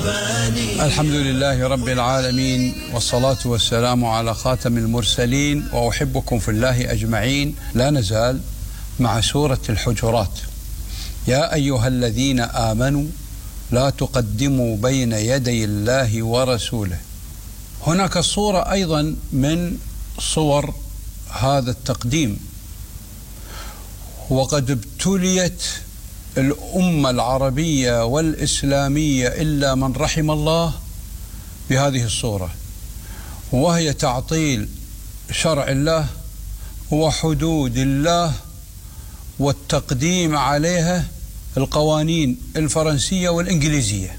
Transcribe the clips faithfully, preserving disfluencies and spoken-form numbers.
الحمد لله رب العالمين، والصلاة والسلام على خاتم المرسلين، وأحبكم في الله أجمعين. لا نزال مع سورة الحجرات. يا أيها الذين آمنوا لا تقدموا بين يدي الله ورسوله. هناك صورة أيضا من صور هذا التقديم، وقد ابتليت الأمة العربية والإسلامية إلا من رحم الله بهذه الصورة، وهي تعطيل شرع الله وحدود الله والتقديم عليها القوانين الفرنسية والإنجليزية،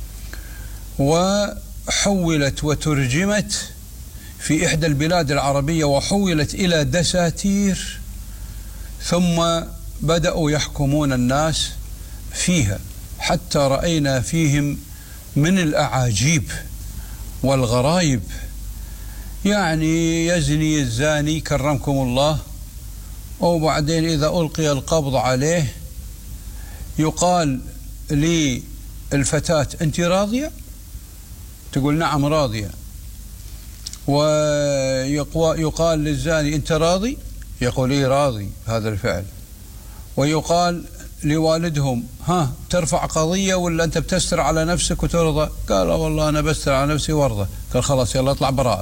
وحولت وترجمت في إحدى البلاد العربية وحولت إلى دساتير، ثم بدأوا يحكمون الناس فيها، حتى رأينا فيهم من الأعاجيب والغرايب. يعني يزني الزاني كرمكم الله، وبعدين إذا ألقي القبض عليه يقال للفتاة أنت راضية؟ تقول نعم راضية. ويقال للزاني أنت راضي؟ يقول إيه راضي هذا الفعل. ويقال لوالدهم ها ترفع قضية ولا أنت بتستر على نفسك وترضى؟ قال والله أنا بستر على نفسي وارضى. قال خلاص يلا اطلع براءة.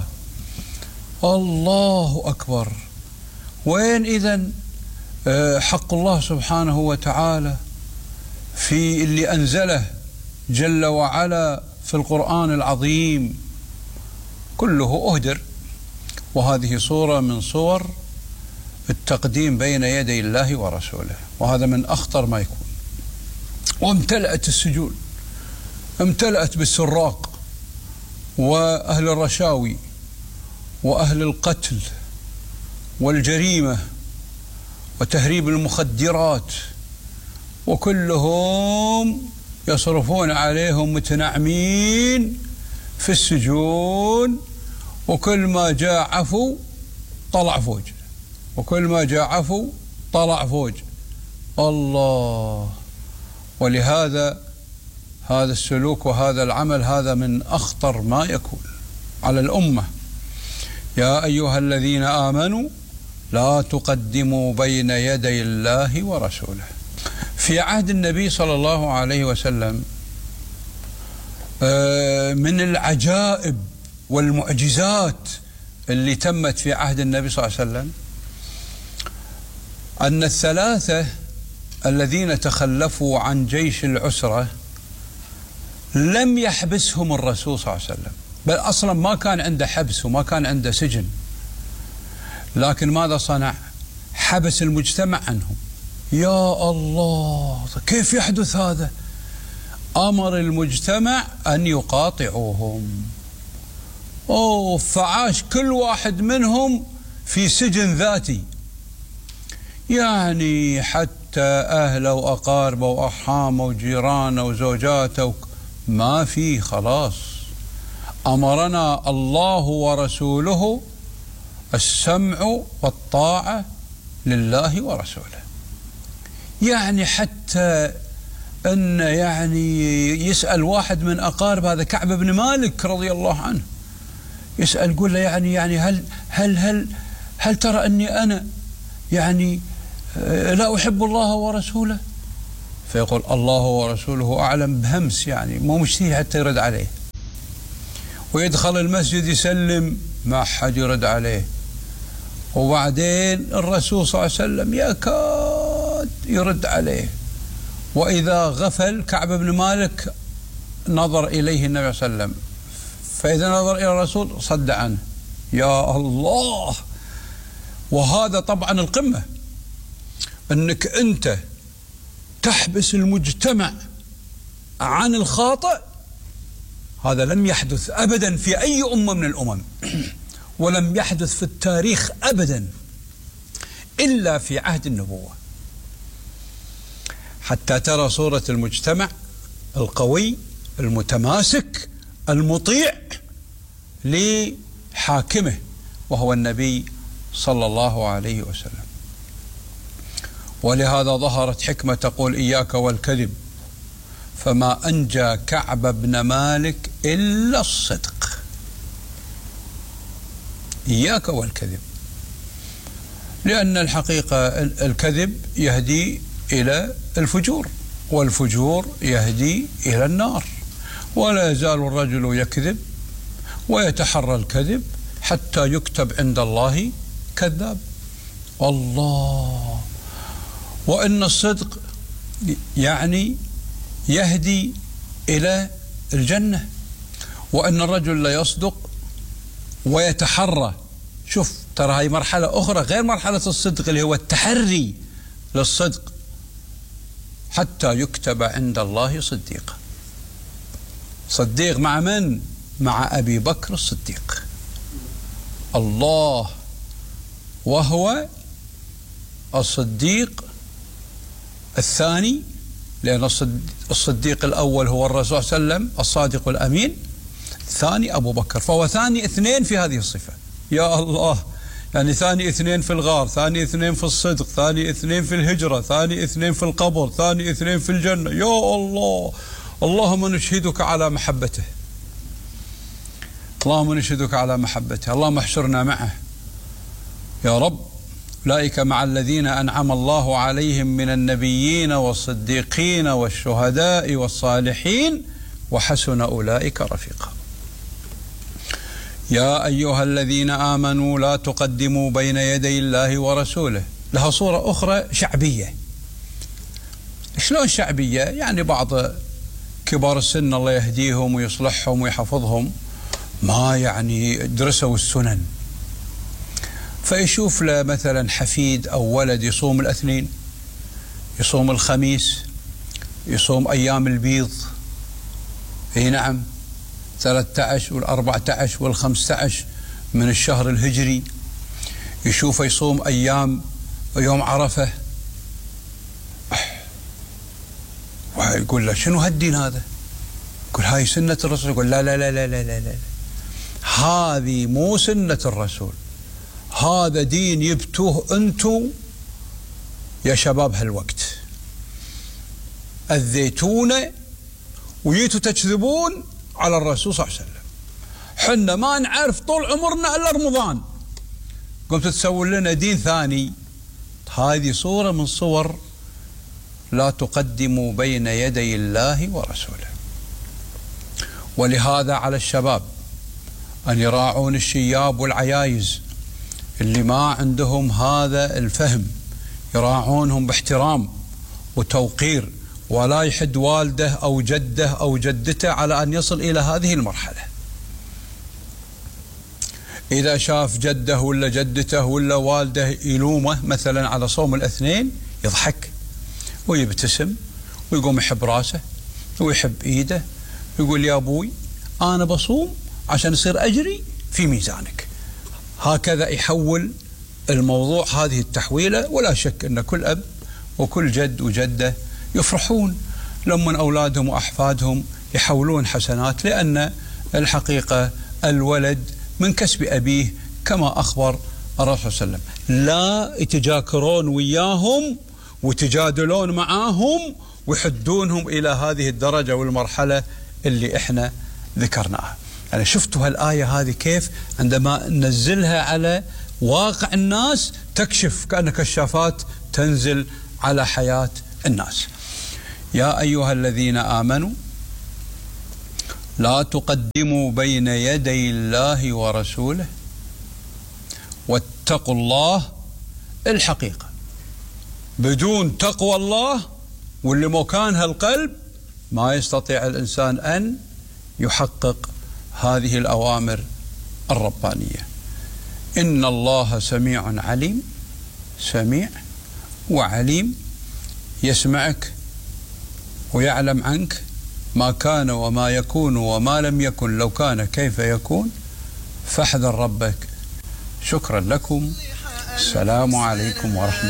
الله أكبر. وين إذن حق الله سبحانه وتعالى في اللي أنزله جل وعلا في القرآن العظيم؟ كله أهدر. وهذه صورة من صور التقديم بين يدي الله ورسوله، وهذا من أخطر ما يكون. وامتلأت السجون، امتلأت بالسراق وأهل الرشاوي وأهل القتل والجريمة وتهريب المخدرات، وكلهم يصرفون عليهم متنعمين في السجون، وكل ما جاء عفو طلع فوج، وكل ما جاء عفو طلع فوج. الله. ولهذا هذا السلوك وهذا العمل هذا من أخطر ما يكون على الأمة. يا أيها الذين آمنوا لا تقدموا بين يدي الله ورسوله. في عهد النبي صلى الله عليه وسلم من العجائب والمعجزات اللي تمت في عهد النبي صلى الله عليه وسلم أن الثلاثة الذين تخلفوا عن جيش العسرة لم يحبسهم الرسول صلى الله عليه وسلم، بل أصلا ما كان عنده حبس وما كان عنده سجن، لكن ماذا صنع؟ حبس المجتمع عنهم. يا الله، كيف يحدث هذا؟ أمر المجتمع أن يقاطعوهم، أوه فعاش كل واحد منهم في سجن ذاتي، يعني حتى أهله وأقاربه وأرحامه وجيرانه وزوجاته ما في. خلاص أمرنا الله ورسوله السمع والطاعة لله ورسوله. يعني حتى أن يعني يسأل واحد من أقارب هذا كعب بن مالك رضي الله عنه، يسأل يقول له يعني يعني هل هل هل هل ترى أني أنا يعني لا أحب الله ورسوله؟ فيقول الله ورسوله أعلم بهمس، يعني مو مشتهي حتى يرد عليه. ويدخل المسجد يسلم ما حد يرد عليه. وبعدين الرسول صلى الله عليه وسلم يكاد يرد عليه، وإذا غفل كعب بن مالك نظر إليه النبي صلى الله عليه وسلم، فإذا نظر إلى الرسول صد عنه. يا الله. وهذا طبعا القمة، أنك أنت تحبس المجتمع عن الخاطئ. هذا لم يحدث أبدا في أي أمة من الأمم، ولم يحدث في التاريخ أبدا إلا في عهد النبوة، حتى ترى صورة المجتمع القوي المتماسك المطيع لحاكمه وهو النبي صلى الله عليه وسلم. ولهذا ظهرت حكمة تقول إياك والكذب فما أنجى كعب بن مالك إلا الصدق. إياك والكذب، لأن الحقيقة الكذب يهدي إلى الفجور، والفجور يهدي إلى النار، ولا يزال الرجل يكذب ويتحرى الكذب حتى يكتب عند الله كذاب. الله، وإن الصدق يعني يهدي إلى الجنة، وأن الرجل لا يصدق ويتحرى. شوف، ترى هاي مرحلة أخرى غير مرحلة الصدق اللي هو التحري للصدق، حتى يكتب عند الله صديقا. صديق مع من؟ مع أبي بكر الصديق. الله، وهو الصديق الثاني، لأن الصديق الأول هو الرسول صلى الله عليه وسلم الصادق الأمين، الثاني أبو بكر، فهو ثاني اثنين في هذه الصفة. يا الله، يعني ثاني اثنين في الغار، ثاني اثنين في الصدق، ثاني اثنين في الهجرة، ثاني اثنين في القبر، ثاني اثنين في الجنة. يا الله، اللهم نشهدك على محبته، اللهم نشهدك على محبته، اللهم احشرنا معه يا رب. أولئك مع الذين أنعم الله عليهم من النبيين والصديقين والشهداء والصالحين وحسن أولئك رفيقا. يا أيها الذين آمنوا لا تقدموا بين يدي الله ورسوله. لها صورة أخرى شعبية. شلون شعبية؟ يعني بعض كبار السن الله يهديهم ويصلحهم ويحفظهم ما يعني درسوا السنن، فيشوف له مثلا حفيد أو ولد يصوم الاثنين، يصوم الخميس، يصوم أيام البيض، اي نعم، ثلاثة عشر والأربعة عشر والخمسة عشر من الشهر الهجري، يشوفه يصوم أيام يوم عرفة، ويقول له شنو هالدين هذا؟ يقول هاي سنة الرسول. يقول لا لا لا لا لا لا, لا. هذه مو سنة الرسول، هذا دين يبتوه أنتم يا شباب هالوقت، أذيتونا وجيتوا تكذبون على الرسول صلى الله عليه وسلم. حنا ما نعرف طول عمرنا إلا رمضان، قمتوا تسوون لنا دين ثاني. هذه صورة من صور لا تقدموا بين يدي الله ورسوله. ولهذا على الشباب أن يراعون الشياب والعيايز اللي ما عندهم هذا الفهم، يراعونهم باحترام وتوقير، ولا يحد والده أو جده أو جدته على أن يصل إلى هذه المرحلة. إذا شاف جده ولا جدته ولا والده يلومه مثلا على صوم الاثنين، يضحك ويبتسم ويقوم يحب راسه ويحب إيده، يقول يا أبوي أنا بصوم عشان يصير أجري في ميزانك. هكذا يحول الموضوع هذه التحويلة. ولا شك أن كل أب وكل جد وجدة يفرحون لما أولادهم وأحفادهم يحولون حسنات، لأن الحقيقة الولد من كسب أبيه كما أخبر الرسول صلى الله عليه وسلم. لا يتجاكرون وياهم وتجادلون معاهم ويحدونهم إلى هذه الدرجة والمرحلة اللي إحنا ذكرناها. يعني شفتوا هالآية هذه كيف عندما ننزلها على واقع الناس تكشف كأن كشافات تنزل على حياة الناس. يا أيها الذين آمنوا لا تقدموا بين يدي الله ورسوله واتقوا الله. الحقيقة بدون تقوى الله واللي مكانها القلب ما يستطيع الإنسان أن يحقق هذه الأوامر الربانية. إن الله سميع عليم، سميع وعليم، يسمعك ويعلم عنك ما كان وما يكون وما لم يكن، لو كان كيف يكون، فاحذر ربك. شكرا لكم، السلام عليكم ورحمة الله.